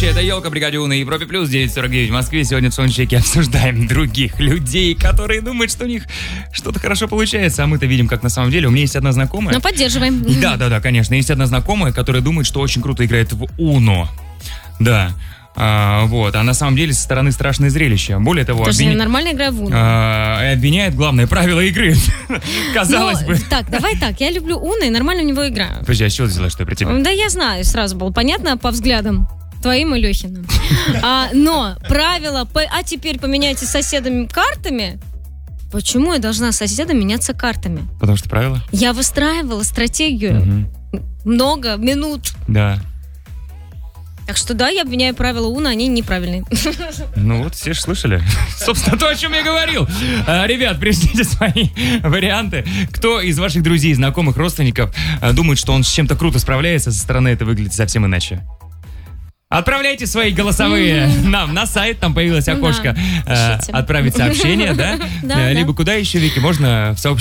это «Елка» бригаде У на Европе Плюс, 9:49 в Москве. Сегодня в Солнечеке обсуждаем других людей, которые думают, что у них что-то хорошо получается, а мы-то видим, как на самом деле. У меня есть одна знакомая. Ну, поддерживаем. Да, конечно. Есть одна знакомая, которая думает, что очень круто играет в Uno. Да. А на самом деле со стороны страшное зрелище. Более того, нормально играю в Uno. Обвиняет главное правило игры. Казалось бы. Так, давай так. Я люблю Uno и нормально в него играю. Подожди, а с чего ты взяла, что я про тебя? Да я знаю, сразу было понятно по взглядам. Твоим и Лехиным. Но правило, а теперь поменяйте с соседами картами. Почему я должна с соседом меняться картами? Потому что правило? Я выстраивала стратегию. Много минут. Да. Так что да, я обвиняю правила Uno, они неправильные. Ну вот, все же слышали. Собственно, то, о чем я говорил. Ребят, пришлите свои варианты. Кто из ваших друзей, знакомых, родственников думает, что он с чем-то круто справляется, со стороны это выглядит совсем иначе? Отправляйте свои голосовые нам на сайт, там появилось окошко отправить сообщение, да? Либо куда еще, Вики, можно в сообществе